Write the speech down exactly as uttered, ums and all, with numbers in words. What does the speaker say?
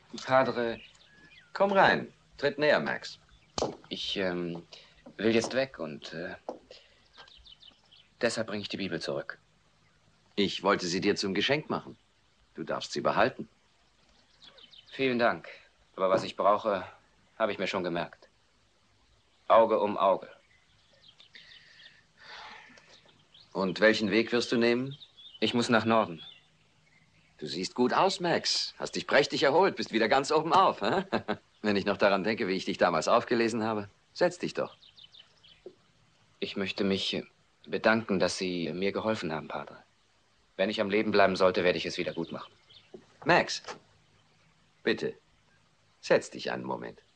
Padre. Komm rein. Tritt näher, Max. Ich ähm, will jetzt weg und äh, deshalb bringe ich die Bibel zurück. Ich wollte sie dir zum Geschenk machen. Du darfst sie behalten. Vielen Dank. Aber was ich brauche, habe ich mir schon gemerkt. Auge um Auge. Und welchen Weg wirst du nehmen? Ich muss nach Norden. Du siehst gut aus, Max. Hast dich prächtig erholt, bist wieder ganz oben auf. Hä? Wenn ich noch daran denke, wie ich dich damals aufgelesen habe. Setz dich doch. Ich möchte mich bedanken, dass Sie mir geholfen haben, Padre. Wenn ich am Leben bleiben sollte, werde ich es wieder gut machen. Max, bitte, setz dich einen Moment.